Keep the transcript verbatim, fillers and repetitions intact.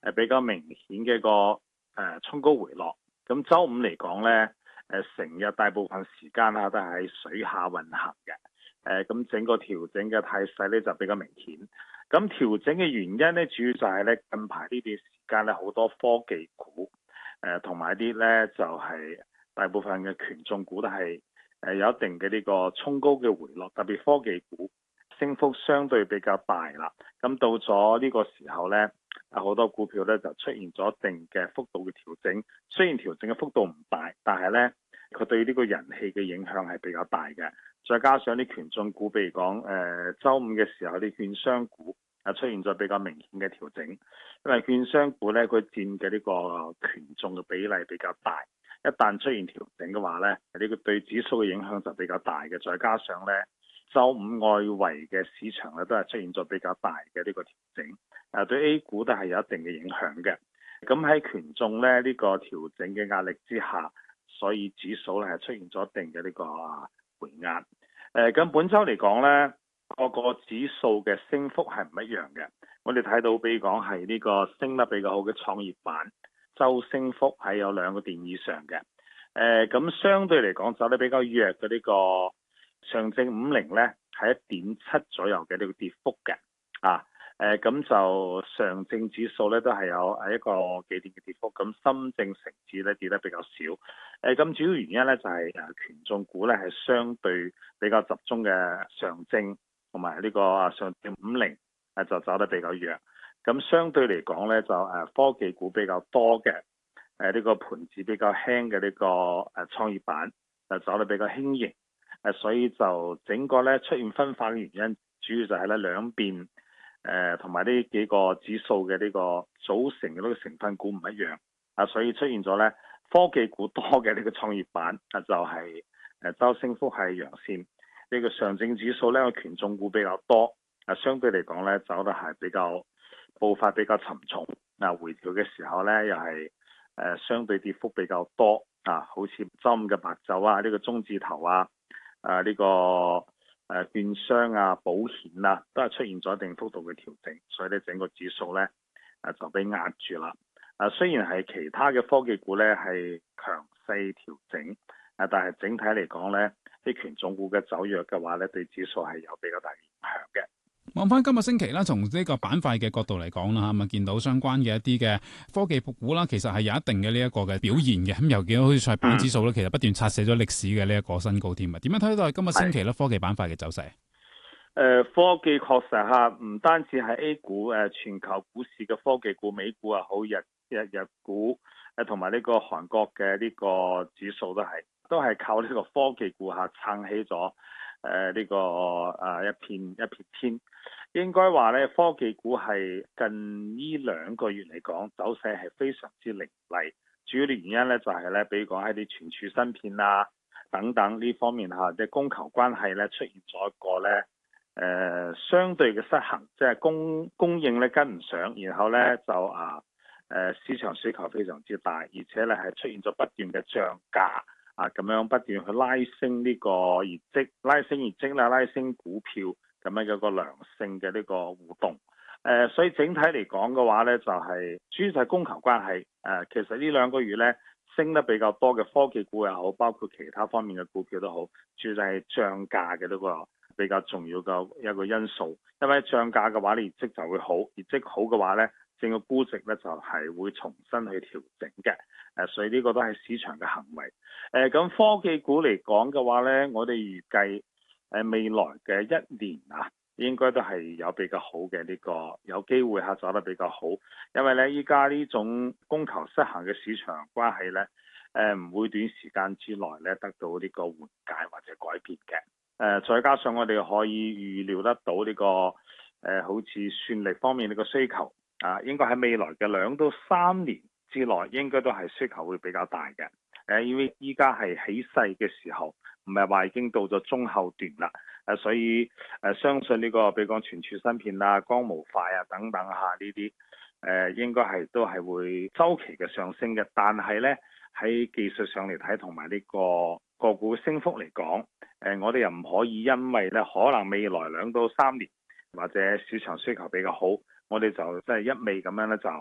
誒比較明顯嘅個誒衝高回落。咁週五嚟講咧，誒成日大部分時間啊都係喺水下運行嘅。誒咁整個調整嘅態勢咧就比較明顯。咁調整嘅原因咧，主要就係咧近排呢段時間咧好多科技股誒同埋啲咧就係、是、大部分嘅權重股都係誒有一定嘅呢個衝高嘅回落，特別科技股升幅相對比較大啦。咁到咗呢個時候咧，好多股票咧就出現咗一定嘅幅度嘅調整。雖然調整嘅幅度唔大，但係咧佢對呢個人氣嘅影響係比較大嘅。再加上啲權重股，譬如講誒週五嘅時候啲券商股啊出現咗比較明顯嘅調整，因為券商股咧佢佔嘅呢個權重嘅比例比較大，一旦出現調整嘅話咧，呢個對指數嘅影響就比較大嘅。再加上咧週五外圍嘅市場咧都係出現咗比較大嘅呢個調整，誒對 A 股都係有一定嘅影響嘅。咁喺權重咧呢個調整嘅壓力之下，所以指數咧係出現咗一定嘅呢個回壓。誒、呃、咁本週嚟講咧，個個指數嘅升幅係唔一樣嘅。我哋睇到比如講係呢個升得比較好嘅創業板，週升幅係有兩個點以上嘅。誒、呃、咁相對嚟講走得比較弱嘅呢個上證五零咧係一點七左右嘅呢個跌幅嘅。啊誒咁、呃、就上證指數咧都係有誒一個幾點嘅跌幅，咁深證成指咧跌得比較少。誒、呃、咁主要原因咧就係、是、誒權重股咧係相對比較集中嘅上證同埋呢個上證五零誒就走得比較弱。咁相對嚟講咧就誒科技股比較多嘅誒呢個盤子比較輕嘅呢個誒創業板就走得比較輕盈。誒所以就整個咧出現分化嘅原因，主要就係咧兩邊。誒同埋呢幾個指數嘅呢個組成嘅呢個成分股唔一樣啊，所以出現咗咧科技股多嘅呢個創業板啊，就係誒周升幅係陽線。呢個上證指數咧個權重股比較多啊，相對嚟講咧走得係比較步伐比較沉重啊，回調嘅時候咧又係誒相對跌幅比較多啊，好似周五嘅白酒啊，呢個中字頭啊，啊呢個。誒券商啊、保險啊，都係出現咗一定幅度嘅調整，所以咧整個指數咧誒就被壓住啦。誒雖然係其他嘅科技股咧係強勢調整，誒但係整體嚟講咧，啲權重股嘅走弱嘅話咧，對指數係有比較大影響嘅。 望翻今個星期啦，從呢個板塊嘅角度嚟講啦，咁啊見到相關嘅一啲嘅科技股啦，其實係有一定嘅呢一個嘅表現嘅。咁又見到好似上板指數咧，其實不斷刷寫咗歷史嘅呢一個新高添啊。點樣睇到係今個星期咧科技板塊嘅走勢？誒、 呃，科技確實嚇，唔單止係 A 股誒，全球股市嘅科技股，美股啊好，日日日股誒，同埋呢個韓國嘅呢個指數都係都係靠呢個科技股嚇撐起咗。誒呢、呃這個啊、呃、一片一片天，應該話咧科技股係近呢兩個月嚟講走勢係非常之凌厲，主要嘅原因咧就係、是、咧，比如講喺啲存儲芯片啊等等呢方面嚇，即係供求關係咧出現咗一個咧誒、呃、相對嘅失衡，即係供供應咧跟唔上，然後咧就啊誒、呃、市場需求非常之大，而且咧係出現咗不斷嘅漲價。啊，咁樣不斷去拉升呢個業績，拉升業績啦，拉升股票咁樣有個良性嘅呢個互動。誒、呃，所以整體嚟講嘅話咧，就係、是、主要就係供求關係。誒、呃，其實呢兩個月咧升得比較多嘅科技股又好，包括其他方面嘅股票都好，主要就係漲價嘅呢個比較重要嘅一個因素。因為漲價嘅話，你業績就會好，業績好嘅話咧，整個估值咧就係會重新去調整嘅。誒，所以呢個都係市場嘅行為。誒，咁科技股嚟講嘅話咧，我哋預計誒未來嘅一年啊，應該都係有比較好嘅呢個，有機會嚇走得比較好。因為咧，依家呢種供求失衡嘅市場關係咧，誒唔會短時間之內咧得到呢個緩解或者改變嘅。誒，再加上我哋可以預料得到呢個誒，好似算力方面呢個需求啊，應該喺未來嘅兩到三年之內應該都係需求會比較大嘅。誒，因為依家係起勢嘅時候，唔係話已經到咗中後段啦。誒，所以誒相信呢個，比如講存儲芯片啊、光模塊啊等等嚇呢啲，誒應該係都係會週期嘅上升嘅。但係咧喺技術上嚟睇，同埋呢個個股升幅嚟講，誒我哋又唔可以因為咧可能未來兩到三年或者市場需求比較好，我哋就即係一味咁樣咧就